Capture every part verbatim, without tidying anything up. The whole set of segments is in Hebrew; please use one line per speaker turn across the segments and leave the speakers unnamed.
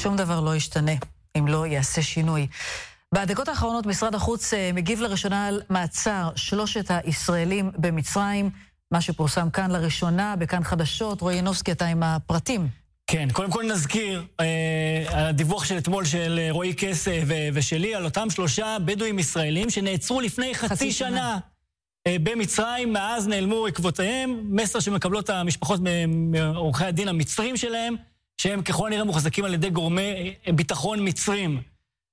שום דבר לא ישתנה אם לא יעשה שינוי. בדקות האחרונות משרד החוץ מגיב לראשונה על מעצר שלושת הישראלים במצרים, מה שפורסם כאן לראשונה, בכאן חדשות. רועי ינובסקי, אתה עם הפרטים.
כן, קודם כל נזכיר, אה, הדיווח של אתמול של רועי כסף ו- ושלי, על אותם שלושה בדואים ישראלים שנעצרו לפני חצי, חצי שנה, שנה אה, במצרים, מאז נעלמו עקבותיהם, מסר שמקבלות המשפחות מעורכי הדין המצרים שלהם, שהם ככל הנראה מוחזקים על ידי גורמי ביטחון מצרים.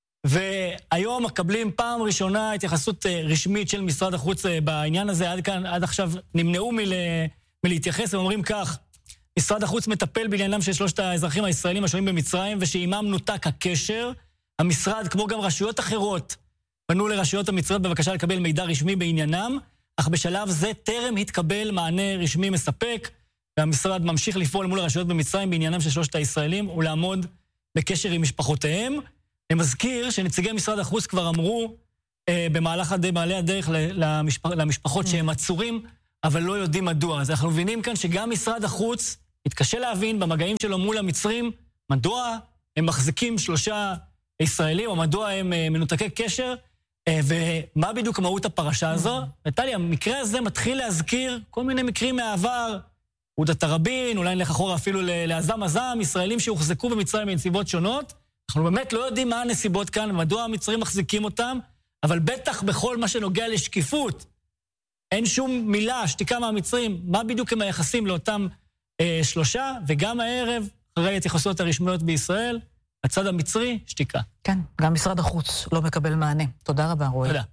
והיום מקבלים פעם ראשונה התייחסות רשמית של משרד החוץ בעניין הזה. עד כאן, עד עכשיו נמנעו מל, מלהתייחס, הם אומרים כך: משרד החוץ מטפל בעניינם של שלושת האזרחים הישראלים השוהים במצרים, ושעימם נותק הקשר. המשרד, כמו גם רשויות אחרות, פנו לרשויות המצריות בבקשה לקבל מידע רשמי בעניינם, אך בשלב זה טרם התקבל מענה רשמי מספק, והמשרד ממשיך לפעול מול הרשויות במצרים בעניינם של שלושת הישראלים, ולעמוד בקשר עם משפחותיהם. אני מזכיר שנציגי משרד החוץ כבר אמרו אה, במהלך הדי, מעלה הדרך למשפח, למשפחות mm. שהם עצורים, אבל לא יודעים מדוע. אז אנחנו מבינים כאן שגם משרד החוץ מתקשה להבין במגעים שלו מול המצרים, מדוע הם מחזיקים שלושה ישראלים, או מדוע הם אה, מנותקי קשר, אה, ומה בדיוק מהות הפרשה הזו. נטליה, המקרה הזה מתחיל להזכיר כל מיני מקרים מהעבר, עודה תראבין, אולי נלך אחורה אפילו לעזם עזם, ישראלים שהוחזקו במצרים בנסיבות שונות. אנחנו באמת לא יודעים מה הנסיבות כאן, מדוע המצרים מחזיקים אותם, אבל בטח בכל מה שנוגע לשקיפות, אין שום מילה, שתיקה מהמצרים, מה בדיוק הם היחסים לאותם אה, שלושה, וגם הערב, אחרי התייחסויות הרשמיות בישראל, הצד המצרי, שתיקה.
כן, גם משרד החוץ לא מקבל מענה. תודה רבה, רועי.
תודה.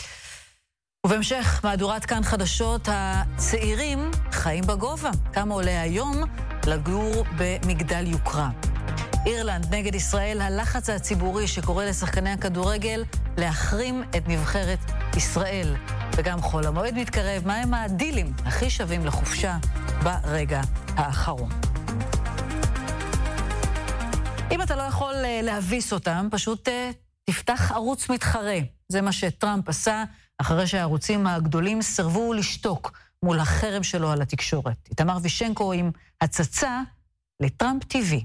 ובהמשך, מהדורת כאן חדשות, הצעירים חיים בגובה. כמה עולה היום לגור במגדל יוקרה. אירלנד נגד ישראל, הלחץ הציבורי שקורא לשחקני הכדורגל להחרים את נבחרת ישראל. וגם חול המועד מתקרב, מהם הדילים הכי שווים לחופשה ברגע האחרון. אם אתה לא יכול להביס אותם, פשוט תפתח ערוץ מתחרה. זה מה שטראמפ עשה אחרי שהערוצים הגדולים סרבו לשתוק מול החרם שלו על התקשורת. איתמר וישנקו עם הצצה לטראמפ טיווי.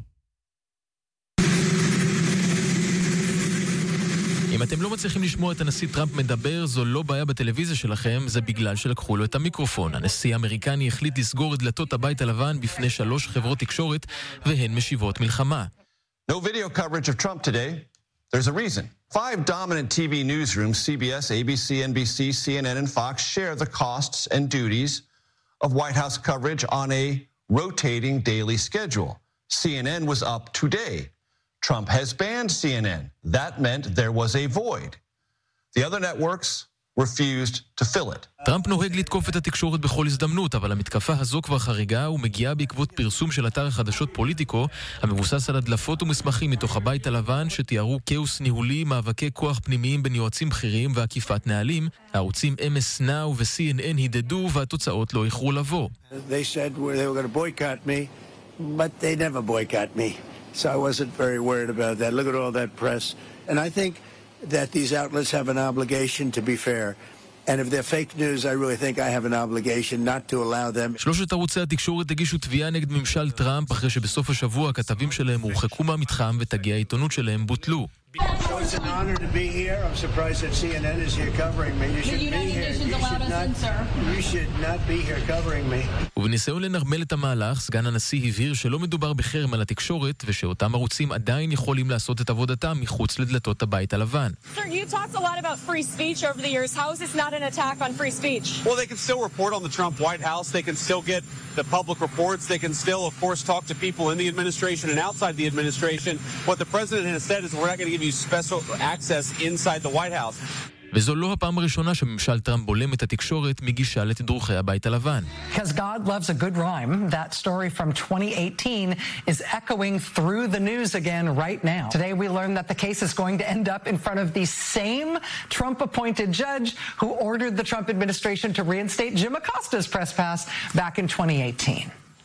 אם אתם לא מצליחים לשמוע את הנשיא טראמפ מדבר, זו לא בעיה בטלוויזיה שלכם, זה בגלל שלקחו לו את המיקרופון. הנשיא האמריקני החליט לסגור את דלתות הבית הלבן בפני שלוש חברות תקשורת, והן משיבות מלחמה.
No video coverage of Trump today. There's a reason. Five dominant T V newsrooms, C B S, A B C, N B C, C N N, and Fox, share the costs and duties of White House coverage on a rotating daily schedule. C N N was up today. Trump has banned C N N. That meant there was a void. The other networks refused to fill it.
טראמפ נוהג לתקוף את התקשורת בכל הזדמנות, אבל המתקפה הזו כבר חריגה ומגיעה בעקבות פרסום של אתר החדשות פוליטיקו, המבוסס על הדלפות ומסמכים מתוך הבית הלבן שתיארו כאוס ניהולי, מאבקי כוח פנימיים בין יועצים בכירים ועקיפת נהלים. הערוצים M S Now ו-C N N הידדו והתוצאות לא איחרו לבוא.
They said they were going to boycott me, but they never boycott me. So I wasn't very worried about that. Look at all that press. And I think that these outlets have an obligation to be fair. And if they're fake news, I really think I have an obligation not to allow them.
שלושת ערוצי התקשורת הגישו תביעה נגד ממשל טראמפ אחרי שבסוף השבוע הכתבים שלהם הורחקו מהמתחם ותגי העיתונות שלהם בוטלו.
So it's an honor to be here. I'm surprised that C N N is here covering me. You should be here. You should not, you should not be here covering me.
ובניסיון לנרמל את המהלך, סגן הנשיא הבהיר שלא מדובר בחרם על התקשורת, ושאותם ערוצים עדיין יכולים לעשות את עבודתם מחוץ לדלתות הבית הלבן.
Sir, you talked a lot about free speech over the years. How is this not an attack on free speech?
Well, they can still report on the Trump White House. They can still get the public reports. They can still, of course, talk to people in the administration and outside the administration. What the president has said is we're not going to give you special access inside the White House.
וזו לא הפעם הראשונה שממשל טראמפ בולם את התקשורת מגישה לתדרוכי הבית הלבן.
Because God loves a good rhyme, that story from twenty eighteen is echoing through the news again right now. Today we learned that the case is going to end up in front of the same Trump-appointed judge who ordered the Trump administration to reinstate Jim Acosta's press pass back in twenty eighteen.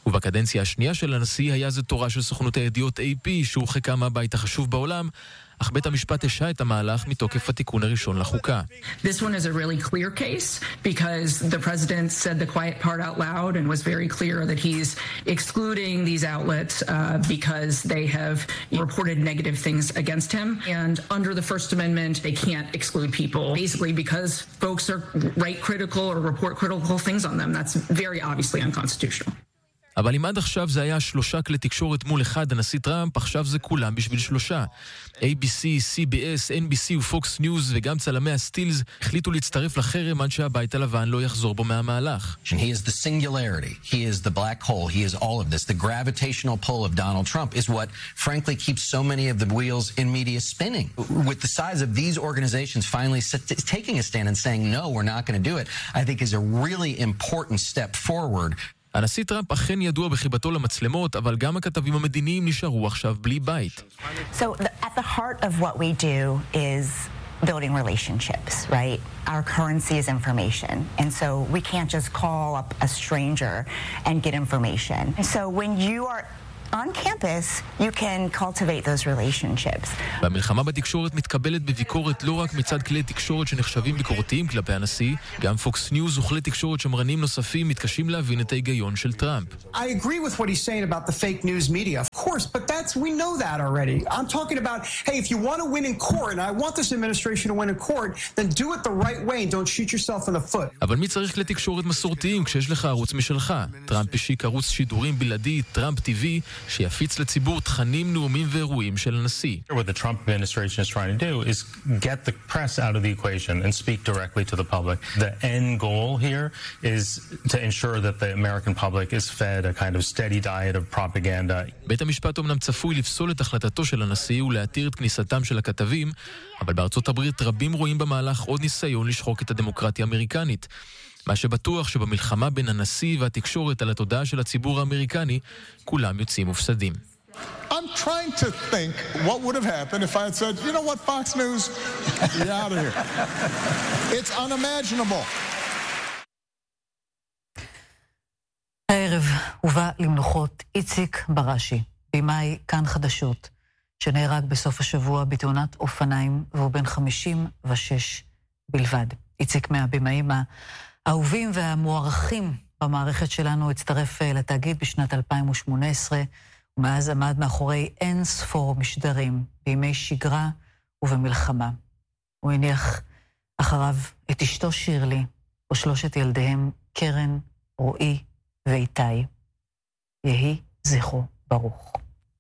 ובקדנציה השנייה של הנשיא היה זה תורה של סוכנות הידיעות איי פי שהורחקה מהבית החשוב בעולם, אך בית המשפט השעה את המהלך מתוקף התיקון הראשון לחוקה.
This one is a really clear case because the president said the quiet part out loud and was very clear that he's excluding these outlets uh, because they have reported negative things against him. And under the First Amendment, they can't exclude people basically because folks are write critical or report critical things on them. That's very obviously unconstitutional.
אבל אם עד עכשיו זה היה שלושה כלי תקשורת מול אחד, הנשיא טראמפ, עכשיו זה כולם בשביל שלושה. איי בי סי, סי בי אס, אן בי סי ופוקס ניוז וגם צלמי הסטילס החליטו להצטרף לחרם עד שהבית הלבן לא יחזור בו מהמהלך.
He is the singularity. He is the black hole. He is all of this. The gravitational pull of Donald Trump is what, frankly, keeps so many of the wheels in media spinning. With the size of these organizations finally taking a stand and saying, no, we're not going to do it, I think is a really important step forward.
הנשיא טראמפ אכן ידוע בחיבתו למצלמות, אבל גם הכתבים המדיניים נשארו עכשיו בלי בית.
So the, at the heart of what we do is building relationships, right? Our currency is information. And so we can't just call up a stranger and get information. So when you are on campus, you can cultivate those relationships.
והמלחמה בתקשורת מתקבלת בביקורת לא רק מצד כלי תקשורת שנחשבים ביקורתיים כלפי הנשיא, גם פוקס ניוז וכלי תקשורת שמרנים נוספים מתקשים להבין את ההיגיון של טראמפ.
I agree with what he's saying about the fake news media, of course, but that's, we know that already. I'm talking about, hey, if you want to win in court, and I want this administration to win in court, then do it the right way and don't shoot yourself in the foot.
אבל מי צריך כלי תקשורת מסורתיים כשיש לך ערוץ משלך? טראמפ השיק ערוץ שידורים בלעדי, טראמפ טיווי, שיפיץ לציבור תכנים, נאומים ואירועים של הנשיא.
What the Trump administration is trying to do is get the press out of the equation and speak directly to the public. The end goal here is to ensure that the American public is fed a kind of steady diet of propaganda.
בית המשפט אמנם צפוי לפסול את החלטתו של הנשיא ולהתיר את כניסתם של הכתבים, אבל בארצות הברית רבים רואים במהלך עוד ניסיון לשחוק את הדמוקרטיה האמריקנית. מה שבטוח שבמלחמה בין הנשיא והתקשורת על התודעה של הציבור האמריקני, כולם יוצאים מופסדים.
I'm trying to think what would have happened if I had said, you know what, Fox News, you're out of here. It's unimaginable.
הערב הובא למנוחות איציק בראשי, בימאי כאן חדשות, שנהרג בסוף השבוע בתאונת אופניים והוא בן חמישים ושש בלבד. איציק מהבימאים האהובים והמוערכים במערכת שלנו הצטרף לתאגיד בשנת אלפיים ושמונה עשרה, ומאז עמד מאחורי אין ספור משדרים בימי שגרה ובמלחמה. הוא הניח אחריו את אשתו שירלי ושלושת ילדיהם קרן, רועי ואיתי. יהי זכרו ברוך.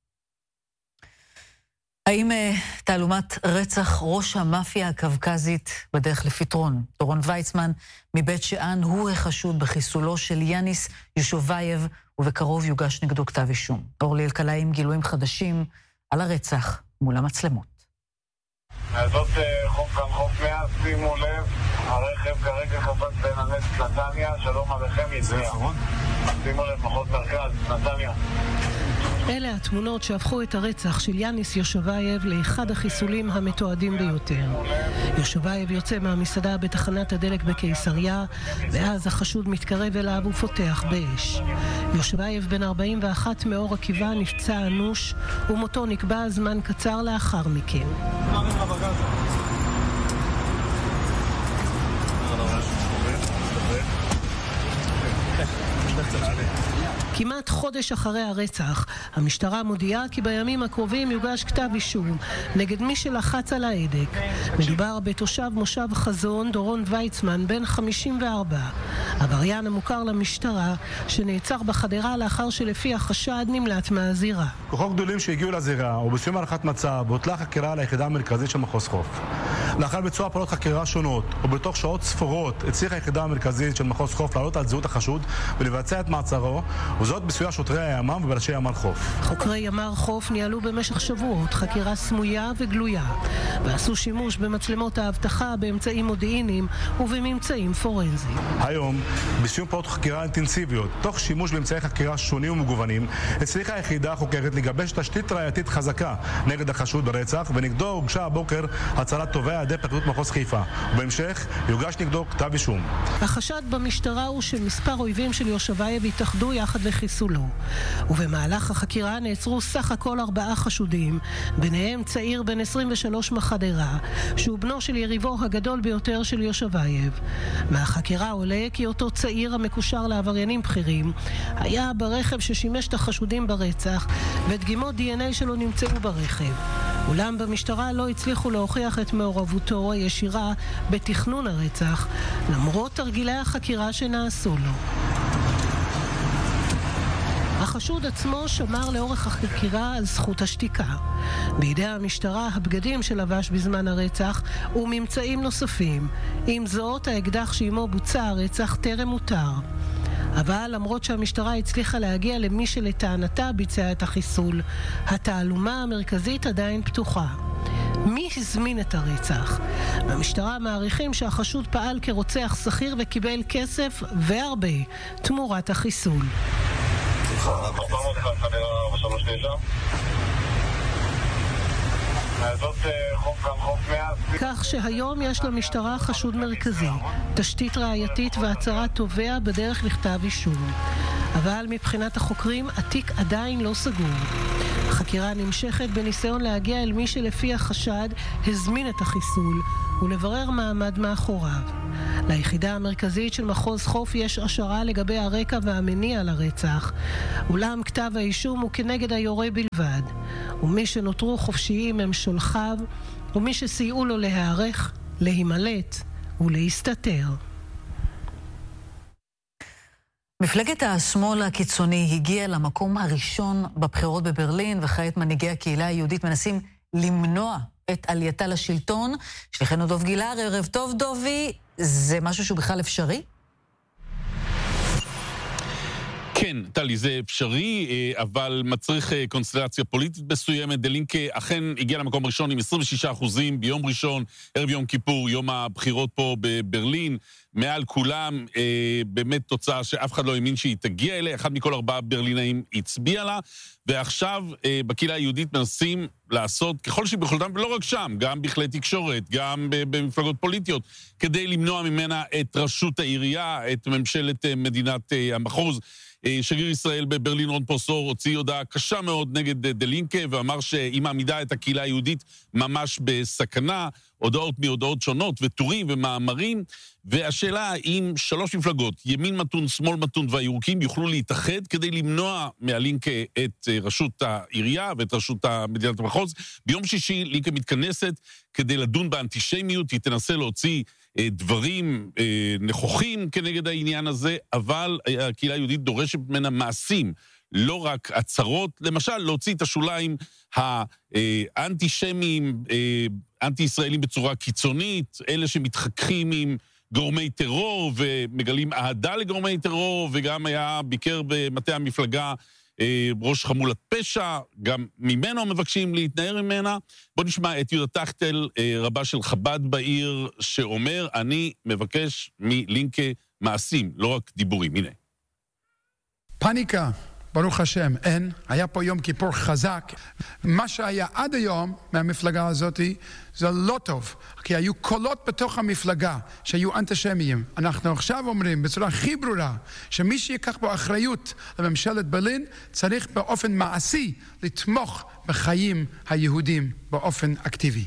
האם תעלומת רצח ראש המאפיה הקווקזית בדרך לפתרון? דורון ויצמן מבית שאן הוא החשוד בחיסולו של יאניס יושובייב, ובקרוב יוגש נגדו כתב אישום. אורלי אלקלעי עם גילויים חדשים על הרצח מול המצלמות.
זאת חוף כאן חוף מאה, שימו לב, הרכב כרגע חפץ בין הנס נתניה, שלום עליכם יזמיה. שימו לב, מחוז מרכז, נתניה.
אלה התמונות שהפכו את הרצח של יאניס יושובייב לאחד החיסולים המתועדים ביותר. יושובייב יוצא מהמסעדה בתחנת הדלק בקיסריה, ואז החשוד מתקרב אליו ופותח באש. יושובייב בן ארבעים ואחת מאור עקיבא נפצע אנוש, ומותו נקבע זמן קצר לאחר מכן. כמעט חודש אחרי הרצח, המשטרה מודיעה כי בימים הקרובים יוגש כתב אישום נגד מי שלחץ על ההדק. מדובר בתושב מושב חזון, דורון ויצמן, בן חמישים וארבע. עבריין המוכר למשטרה, שנעצר בחדרה לאחר שלפי החשד נמלט מהזירה.
כוחות גדולים שהגיעו לזירה, ובסיום הערכת מצב, הוטלה חקירה ליחידה המרכזית של מחוז חוף. לאחר ביצוע פעולות חקירה שונות, ובתוך שעות ספורות, הצליחה היחידה המרכזית של מחוז חוף לעלות על זהות החשוד ולבצע את מעצרו, וזאת בסיוע שוטרי הימ"מ ובלשי ימ"ר חוף.
חוקרי ימ"ר חוף ניהלו במשך שבועות חקירה סמויה וגלויה, ועשו שימוש במצלמות האבטחה, באמצעים מודיעיניים ובממצאים פורנזיים.
היום, בסיום פעולות חקירה אינטנסיביות, תוך שימוש באמצעי חקירה שונים ומגוונים, הצליחה היחידה החוקרת לגבש תשתית ראייתית חזקה נגד החשוד ברצח, ונגדו הוגשה הבוקר הצהרת תובע על ידי פרקליטות מחוז חיפה. ובהמשך יוגש נגדו כתב אישום.
החשד במשטרה הוא שמספר אויבים של יושבייב התאחדו יחד לחיסולו. ובמהלך החקירה נעצרו סך הכל ארבעה חשודים, ביניהם צעיר בן עשרים ושלוש מחדרה, שהוא בנו של יריבו הגדול ביותר של יושבייב. מהחקירה עולה כי אותו צעיר המקושר לעבריינים בכירים היה ברכב ששימש את החשודים ברצח, ודגימות די אן איי שלו נמצאו ברכב. אולם במשטרה לא הצליחו להוכיח את מעורבותו הישירה בתכנון הרצח, למרות תרגילי החקירה שנעשו לו. החשוד עצמו שמר לאורך החקירה על זכות השתיקה. בידי המשטרה הבגדים שלבש בזמן הרצח וממצאים נוספים. עם זאת, האקדח שעמו בוצע הרצח טרם הותר. אבל למרות שהמשטרה הצליחה להגיע למי שלטענתה ביצע את החיסול, התעלומה המרכזית עדיין פתוחה. מי הזמין את הרצח? במשטרה מעריכים שהחשוד פעל כרוצח שכיר וקיבל כסף והרבה תמורת החיסול. כך שהיום יש למשטרה חשוד מרכזי, תשתית ראייתית והצהרת תובע בדרך לכתב אישום. אבל מבחינת החוקרים התיק עדיין לא סגור. החקירה נמשכת בניסיון להגיע אל מי שלפי החשד הזמין את החיסול ולברר מעמד מאחוריו. ליחידה המרכזית של מחוז חוף יש השערה לגבי הרקע והמניע לרצח, אולם כתב האישום הוא כנגד היורה בלבד, ומי שנותרו חופשיים הם שולחיו, ומי שסייעו לו להיערך, להימלט ולהסתתר.
מפלגת השמאל הקיצוני הגיעה למקום הראשון בבחירות בברלין, וכעת מנהיגי הקהילה היהודית מנסים למנוע את עלייתה לשלטון. שליחנו דוב גילהר, ערב טוב דובי, זה משהו שהוא בכלל אפשרי?
כן, טלי, זה אפשרי, אבל מצריך קונסטלציה פוליטית מסוימת. דה לינקה אכן הגיע למקום ראשון עם עשרים ושישה אחוזים ביום ראשון, ערב יום כיפור, יום הבחירות פה בברלין. מעל כולם, אה, באמת תוצאה שאף אחד לא האמין שהיא תגיע אליה, אחד מכל ארבעה ברלינאים הצביע לה, ועכשיו אה, בקהילה היהודית מנסים לעשות ככל שביכולתם, ולא רק שם, גם בכלי תקשורת, גם במפלגות פוליטיות, כדי למנוע ממנה את רשות העירייה, את ממשלת אה, מדינת אה, המחוז. אה, שגריר ישראל בברלין רון פרוסור הוציא הודעה קשה מאוד נגד דה לינקה, ואמר שהיא מעמידה את הקהילה היהודית ממש בסכנה, הודעות מהודעות שונות וטורים ומאמרים, והשאלה האם שלוש מפלגות, ימין מתון, שמאל מתון והירוקים, יוכלו להתאחד כדי למנוע מהלינקה את רשות העירייה ואת רשות מדינת המחוז. ביום שישי לינקה מתכנסת כדי לדון באנטישמיות, היא תנסה להוציא דברים נכוחים כנגד העניין הזה, אבל הקהילה היהודית דורשת ממנה מעשים, לא רק הצהרות, למשל להוציא את השוליים האנטישמיים, אנטי-ישראלים בצורה קיצונית, אלה שמתחככים עם גורמי טרור ומגלים אהדה לגורמי טרור, וגם היה ביקר במטה המפלגה ראש חמולת פשע, גם ממנו מבקשים להתנער ממנה. בוא נשמע את יהודה טחטל, רבה של חב"ד בעיר, שאומר, אני מבקש מלינקה מעשים, לא רק דיבורים. הנה.
פניקה. ברוך השם, אין. היה פה יום כיפור חזק. מה שהיה עד היום מהמפלגה הזאת זה לא טוב, כי היו קולות בתוך המפלגה שהיו אנטישמיים. אנחנו עכשיו אומרים בצורה הכי ברורה שמי שיקח בו אחריות לממשלת ברלין צריך באופן מעשי לתמוך בחיים היהודים באופן אקטיבי.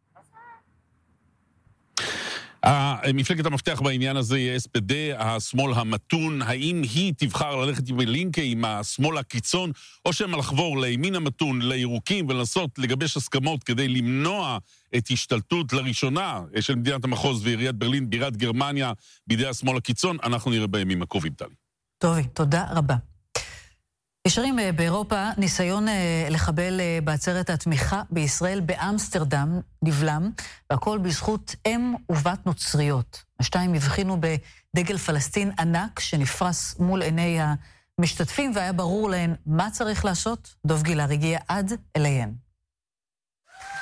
מפלגת המפתח בעניין הזה היא אס פי די, השמאל המתון. האם היא תבחר ללכת עם לינקה, עם השמאל הקיצון, או שהם לחבור לימין המתון, לירוקים, ולנסות לגבש הסכמות כדי למנוע את השתלטות לראשונה של מדינת המחוז ועיריית ברלין, בירת גרמניה, בידי השמאל הקיצון? אנחנו נראה בימים הקרובים, טלי.
טובי, תודה רבה. ישרים באירופה, ניסיון לחבל בעצרת התמיכה בישראל באמסטרדם נבלם, והכל בזכות אם ובת נוצריות. השתיים הבחינו בדגל פלסטין ענק שנפרס מול עיני המשתתפים, והיה ברור להן מה צריך לעשות. דוב גילהר הגיע עד אליהן.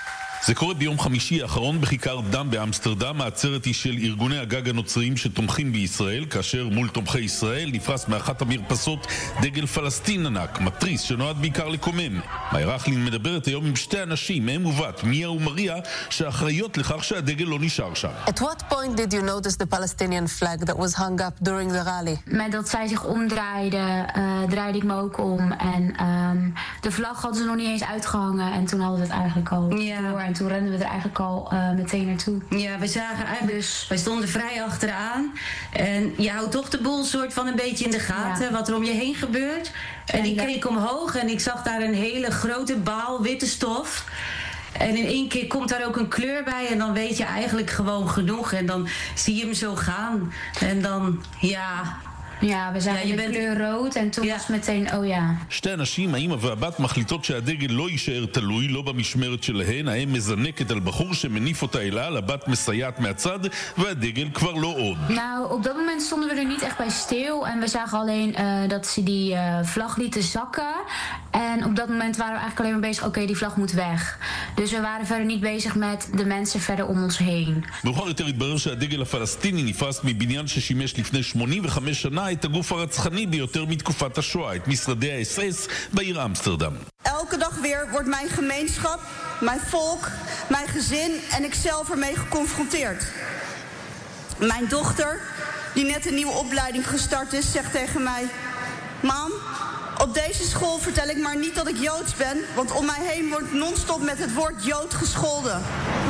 זה קורה ביום חמישי האחרון בכיכר דם באמסטרדם. העצרת היא של ארגוני הגג הנוצריים שתומכים בישראל, כאשר מול תומכי ישראל נפרס מאחת המרפסות דגל פלסטין ענק, מטריס שנועד בעיקר לקומם. מאיה רכלין מדברת היום עם שתי אנשים, אם ובת, מיה ומריה, שאחראיות לכך שהדגל לא נשאר שם.
At what point did you notice the Palestinian flag that was hung up during the rally?
Met dat zij zich omdraaide, uh, draaide ik me ook om. En um, de vlag hadden ze nog niet eens uitgehangen. En toen hadden we het eigenlijk al
ja.
door. En toen renden we er eigenlijk al uh, meteen naartoe.
Ja, we zagen eigenlijk, dus wij stonden vrij achteraan. En je houdt toch de boel soort van een beetje in de gaten. Ja. Wat er om je heen gebeurt. En, en ik keek omhoog en ik zag daar een hele grote baal witte stof. En in één keer komt daar ook een kleur bij en dan weet je eigenlijk gewoon genoeg. En dan zie je hem zo gaan. En dan, ja...
Ja, we zagen ja, de bent... kleur rood en toen ja. was het meteen, oh ja.
שתי אנשים, האמא והבת, מחליטות שהדגל לא יישאר תלוי, לא במשמרת שלהן. האם מזנקת על בחור שמניף אותה אל על, הבת מסייעת מהצד, והדגל כבר לא עוד.
Nou, op dat moment stonden we er niet echt bij stil en we zagen alleen uh, dat ze die uh, vlag lieten zakken. En op dat moment waren we eigenlijk alleen maar bezig, oké, okay, die vlag moet weg. Dus we waren verder niet bezig met de mensen verder om ons heen.
מאוחר יותר התברר שהדגל הפלסטיני נפרס מבניין ששימש לפני שמונים וחמש שנה את הגוף הרצחני ביותר מתקופת השואה, את משרדי ה-אס אס בעיר אמסטרדם.
Elke dag weer wordt mijn gemeenschap, mijn volk, mijn gezin en ikzelf ermee geconfronteerd. Mijn dochter, die net een nieuwe opleiding gestart is, zegt tegen mij: Mam, op deze school vertel ik maar niet dat ik Joods ben, want om mij heen wordt non-stop met het woord Jood gescholden.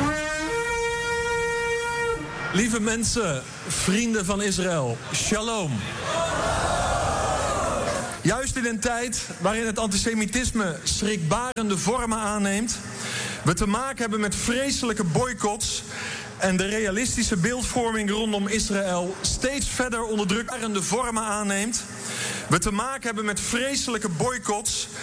Lieve mensen, vrienden van Israël, shalom. Juist in een tijd waarin het antisemitisme schrikbarende vormen aanneemt, we te maken hebben met vreselijke boycotts en de realistische beeldvorming rondom Israël steeds verder onderdrukende vormen aanneemt, we te maken hebben met vreselijke boycotts